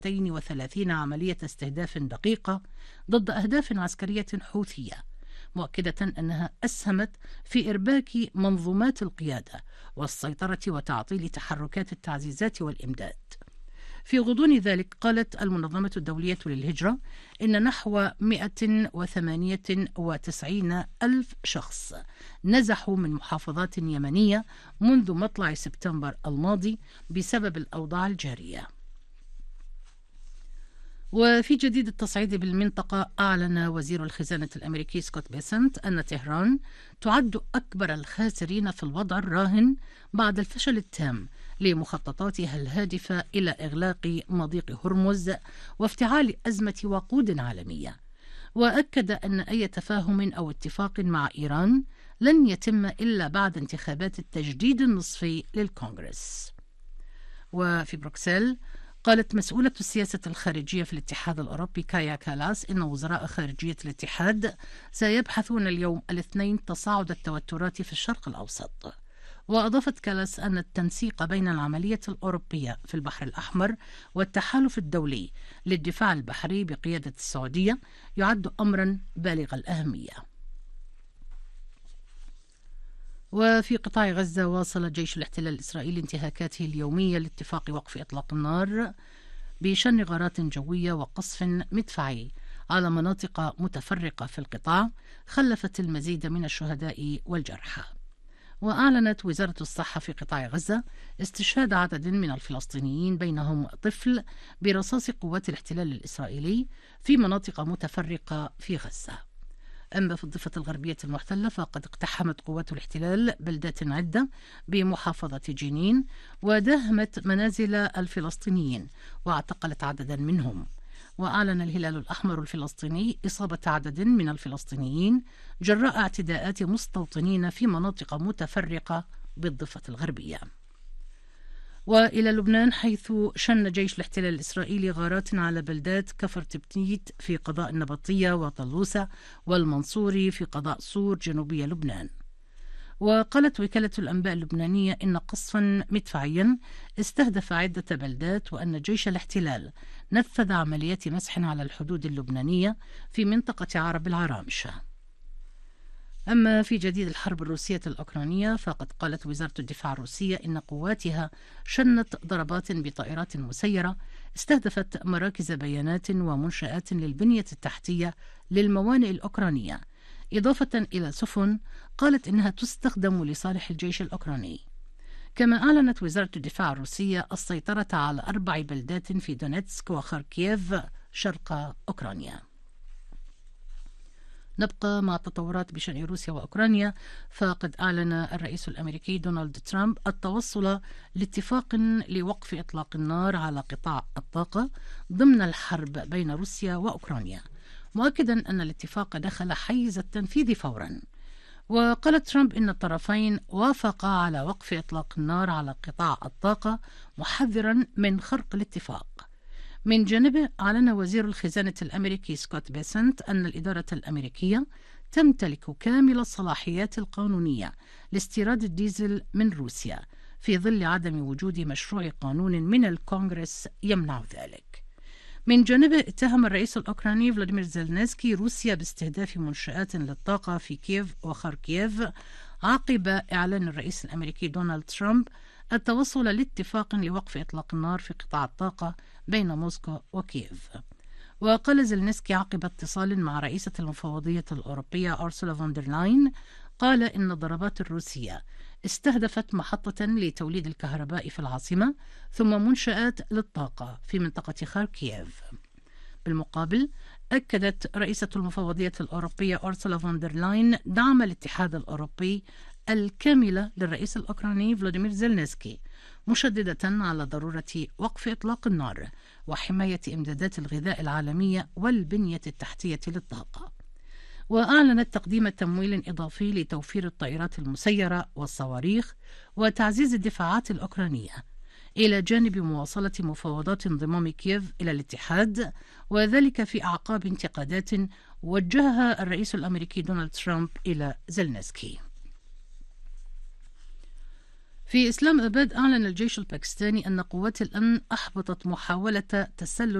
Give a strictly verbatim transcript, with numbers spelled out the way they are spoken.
اثنتين وثلاثين عملية استهداف دقيقة ضد أهداف عسكرية حوثية، مؤكدة أنها أسهمت في إرباك منظومات القيادة والسيطرة وتعطيل تحركات التعزيزات والإمداد. في غضون ذلك قالت المنظمة الدولية للهجرة إن نحو مئة وثمانية وتسعين ألف شخص نزحوا من محافظات يمنية منذ مطلع سبتمبر الماضي بسبب الأوضاع الجارية. وفي جديد التصعيد بالمنطقة، أعلن وزير الخزانة الأمريكي سكوت بيسنت أن طهران تعد أكبر الخاسرين في الوضع الراهن بعد الفشل التام لمخططاتها الهادفة إلى إغلاق مضيق هرمز وافتعال أزمة وقود عالمية، وأكد أن أي تفاهم أو اتفاق مع إيران لن يتم إلا بعد انتخابات التجديد النصفي للكونغرس. وفي بروكسل، قالت مسؤولة السياسة الخارجية في الاتحاد الأوروبي كايا كالاس إن وزراء خارجية الاتحاد سيبحثون اليوم الاثنين تصاعد التوترات في الشرق الأوسط. وأضافت كالاس أن التنسيق بين العملية الأوروبية في البحر الأحمر والتحالف الدولي للدفاع البحري بقيادة السعودية يعد أمرا بالغ الأهمية. وفي قطاع غزة، واصل جيش الاحتلال الإسرائيلي انتهاكاته اليومية لاتفاق وقف إطلاق النار بشن غارات جوية وقصف مدفعي على مناطق متفرقة في القطاع خلفت المزيد من الشهداء والجرحى. وأعلنت وزارة الصحة في قطاع غزة استشهاد عدد من الفلسطينيين بينهم طفل برصاص قوات الاحتلال الإسرائيلي في مناطق متفرقة في غزة. أما في الضفة الغربية المحتلة، فقد اقتحمت قوات الاحتلال بلدات عدة بمحافظة جنين وداهمت منازل الفلسطينيين واعتقلت عددا منهم. وأعلن الهلال الأحمر الفلسطيني إصابة عدد من الفلسطينيين جراء اعتداءات مستوطنين في مناطق متفرقة بالضفة الغربية. وإلى لبنان، حيث شن جيش الاحتلال الإسرائيلي غارات على بلدات كفر تبتيت في قضاء النبطية وطلوسة والمنصوري في قضاء صور جنوبية لبنان. وقالت وكالة الأنباء اللبنانية إن قصفا مدفعيا استهدف عدة بلدات، وأن جيش الاحتلال نفذ عمليات مسح على الحدود اللبنانية في منطقة عرب العرامشة. أما في جديد الحرب الروسية الأوكرانية، فقد قالت وزارة الدفاع الروسية إن قواتها شنت ضربات بطائرات مسيرة استهدفت مراكز بيانات ومنشآت للبنية التحتية للموانئ الأوكرانية، إضافة إلى سفن قالت إنها تستخدم لصالح الجيش الأوكراني. كما أعلنت وزارة الدفاع الروسية السيطرة على أربع بلدات في دونيتسك وخاركييف شرق أوكرانيا. نبقى مع التطورات بشأن روسيا وأوكرانيا، فقد أعلن الرئيس الأمريكي دونالد ترامب التوصل لاتفاق لوقف إطلاق النار على قطاع الطاقة ضمن الحرب بين روسيا وأوكرانيا، مؤكدا أن الاتفاق دخل حيز التنفيذ فورا. وقال ترامب إن الطرفين وافقا على وقف إطلاق النار على قطاع الطاقة، محذرا من خرق الاتفاق. من جانبه، أعلن وزير الخزانة الأمريكي سكوت بيسنت أن الإدارة الأمريكية تمتلك كامل الصلاحيات القانونية لاستيراد الديزل من روسيا في ظل عدم وجود مشروع قانون من الكونغرس يمنع ذلك. من جانبه، اتهم الرئيس الأوكراني فلاديمير زيلينسكي روسيا باستهداف منشآت للطاقة في كييف وخاركييف عقب إعلان الرئيس الأمريكي دونالد ترامب التوصل لاتفاق لوقف إطلاق النار في قطاع الطاقة بين موسكو وكييف. وقال زيلينسكي عقب اتصال مع رئيسة المفوضية الأوروبية أورسولا فون دير لاين، قال إن الضربات الروسية استهدفت محطة لتوليد الكهرباء في العاصمة ثم منشآت للطاقة في منطقة خاركييف. بالمقابل، أكدت رئيسة المفوضية الأوروبية أورسولا فون دير لاين دعم الاتحاد الأوروبي الكاملة للرئيس الأوكراني فلاديمير زيلينسكي، مشددة على ضرورة وقف إطلاق النار وحماية إمدادات الغذاء العالمية والبنية التحتية للطاقة. وأعلنت تقديم تمويل إضافي لتوفير الطائرات المسيرة والصواريخ وتعزيز الدفاعات الأوكرانية، إلى جانب مواصلة مفاوضات انضمام كييف إلى الاتحاد، وذلك في أعقاب انتقادات وجهها الرئيس الأمريكي دونالد ترامب إلى زيلينسكي. في إسلام أباد أعلن الجيش الباكستاني أن قوات الأمن أحبطت محاولة تسلل